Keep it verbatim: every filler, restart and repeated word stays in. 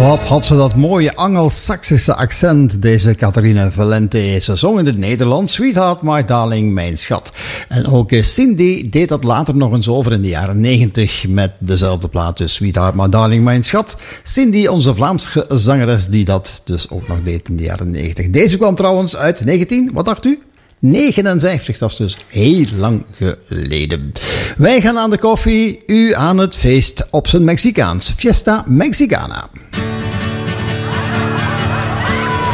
Wat had ze dat mooie Angelsaksische accent, deze Catharina Valente. Ze zong in het Nederlands Sweetheart, My Darling, Mijn Schat. En ook Cindy deed dat later nog eens over in de jaren negentig met dezelfde plaat, dus Sweetheart, My Darling, Mijn Schat. Cindy, onze Vlaamse zangeres, die dat dus ook nog deed in de jaren negentig. Deze kwam trouwens uit negentien, wat dacht u? negenenvijftig, dat is dus heel lang geleden. Wij gaan aan de koffie, u aan het feest op zijn Mexicaans. Fiesta Mexicana.